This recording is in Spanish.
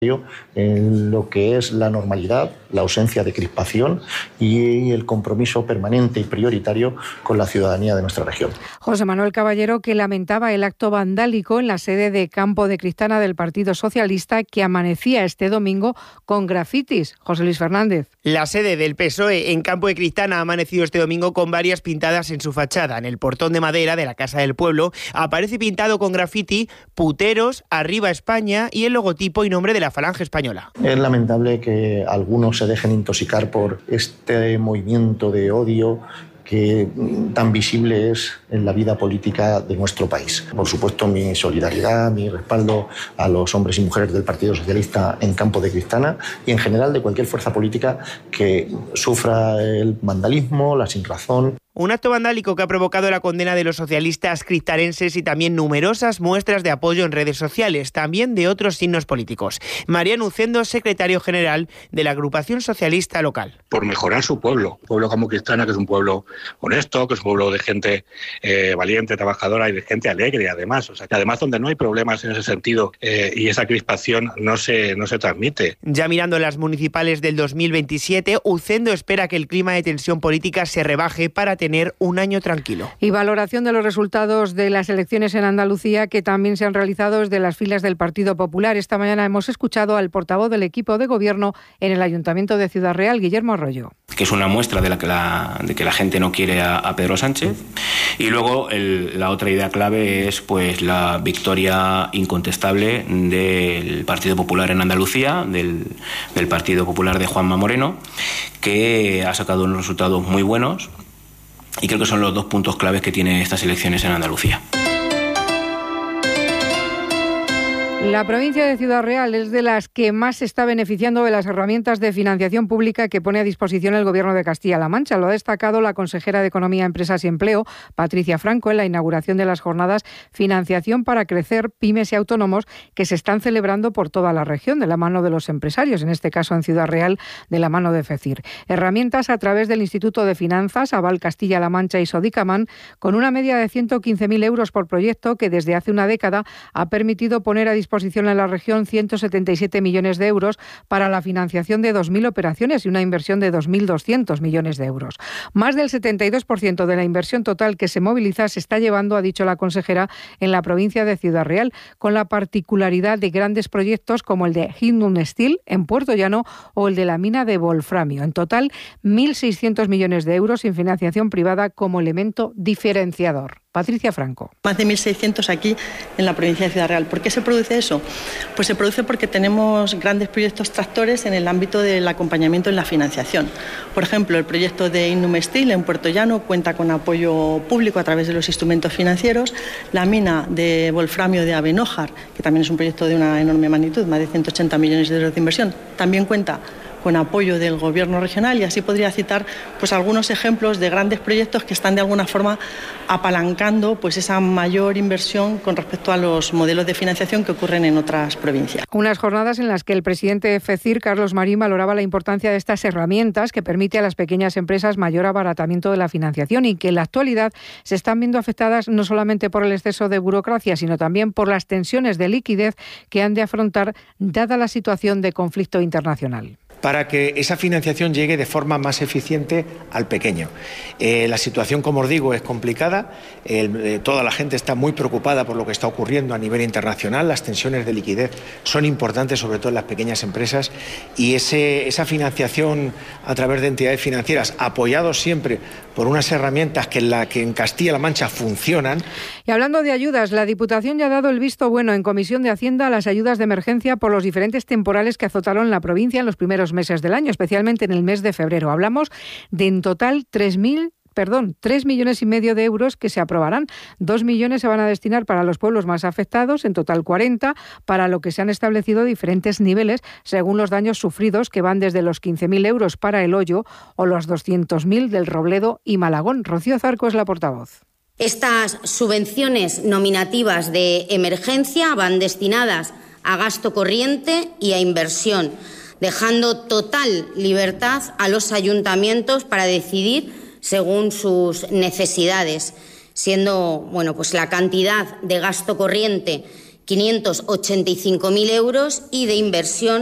en lo que es la normalidad, la ausencia de crispación y el compromiso permanente y prioritario con la ciudadanía de nuestra región. José Manuel Caballero, que lamentaba el acto vandálico en la sede de Campo de Cristana del Partido Socialista, que amanecía este domingo con grafitis. José Luis Fernández. La sede del PSOE en Campo de Cristana ha amanecido este domingo con varias pintadas en su fachada. En el portón de madera de la Casa del Pueblo aparece pintado con grafiti "Puteros, arriba España" y el logotipo y nombre de la Falange Española. Es lamentable que algunos se dejen intoxicar por este movimiento de odio que tan visible es en la vida política de nuestro país. Por supuesto, mi solidaridad, mi respaldo a los hombres y mujeres del Partido Socialista en Campo de Cristana y en general de cualquier fuerza política que sufra el vandalismo, la sinrazón. Un acto vandálico que ha provocado la condena de los socialistas cristarenses y también numerosas muestras de apoyo en redes sociales, también de otros signos políticos. Mariano Ucendo, secretario general de la agrupación socialista local. Por mejorar su pueblo, pueblo como Cristana, que es un pueblo honesto, que es un pueblo de gente valiente, trabajadora y de gente alegre, además. O sea, que además donde no hay problemas en ese sentido y esa crispación no se transmite. Ya mirando las municipales del 2027, Ucendo espera que el clima de tensión política se rebaje para tener un año tranquilo. Y valoración de los resultados de las elecciones en Andalucía, que también se han realizado desde las filas del Partido Popular. Esta mañana hemos escuchado al portavoz del equipo de gobierno en el Ayuntamiento de Ciudad Real, Guillermo Arroyo. Que es una muestra de que la gente no quiere a Pedro Sánchez. Y luego la otra idea clave es pues la victoria incontestable del Partido Popular en Andalucía, del Partido Popular de Juanma Moreno, que ha sacado unos resultados muy buenos. Y creo que son los dos puntos claves que tiene estas elecciones en Andalucía. La provincia de Ciudad Real es de las que más se está beneficiando de las herramientas de financiación pública que pone a disposición el Gobierno de Castilla-La Mancha. Lo ha destacado la consejera de Economía, Empresas y Empleo, Patricia Franco, en la inauguración de las jornadas Financiación para Crecer, Pymes y Autónomos, que se están celebrando por toda la región, de la mano de los empresarios, en este caso en Ciudad Real, de la mano de FECIR. Herramientas a través del Instituto de Finanzas, Aval Castilla-La Mancha y Sodicaman, con una media de 115.000 euros por proyecto, que desde hace una década ha permitido poner a disposición en la región 177 millones de euros para la financiación de 2.000 operaciones y una inversión de 2.200 millones de euros. Más del 72% de la inversión total que se moviliza se está llevando, ha dicho la consejera, en la provincia de Ciudad Real, con la particularidad de grandes proyectos como el de Hindun Steel en Puerto Llano o el de la mina de wolframio. En total, 1.600 millones de euros en financiación privada como elemento diferenciador. Patricia Franco. Más de 1.600 aquí en la provincia de Ciudad Real. ¿Por qué se produce eso? Pues se produce porque tenemos grandes proyectos tractores en el ámbito del acompañamiento en la financiación. Por ejemplo, el proyecto de Hindun Steel en Puerto Llano cuenta con apoyo público a través de los instrumentos financieros. La mina de wolframio de Abenójar, que también es un proyecto de una enorme magnitud, más de 180 millones de euros de inversión, también cuenta con apoyo del Gobierno regional, y así podría citar pues algunos ejemplos de grandes proyectos que están de alguna forma apalancando pues esa mayor inversión con respecto a los modelos de financiación que ocurren en otras provincias. Unas jornadas en las que el presidente de FECIR, Carlos Marín, valoraba la importancia de estas herramientas que permite a las pequeñas empresas mayor abaratamiento de la financiación y que en la actualidad se están viendo afectadas no solamente por el exceso de burocracia, sino también por las tensiones de liquidez que han de afrontar dada la situación de conflicto internacional. Para que esa financiación llegue de forma más eficiente al pequeño. La situación, como os digo, es complicada. Toda la gente está muy preocupada por lo que está ocurriendo a nivel internacional. Las tensiones de liquidez son importantes, sobre todo en las pequeñas empresas. Y esa financiación a través de entidades financieras, apoyados siempre por unas herramientas que en Castilla-La Mancha funcionan. Y hablando de ayudas, la Diputación ya ha dado el visto bueno en Comisión de Hacienda a las ayudas de emergencia por los diferentes temporales que azotaron la provincia en los primeros meses del año, especialmente en el mes de febrero. Hablamos de en total 3 millones y medio de euros que se aprobarán. 2 millones se van a destinar para los pueblos más afectados, en total 40, para lo que se han establecido diferentes niveles según los daños sufridos, que van desde los 15.000 euros para El Hoyo o los 200.000 del Robledo y Malagón. Rocío Zarco es la portavoz. Estas subvenciones nominativas de emergencia van destinadas a gasto corriente y a inversión, dejando total libertad a los ayuntamientos para decidir según sus necesidades, siendo pues la cantidad de gasto corriente 585.000 euros y de inversión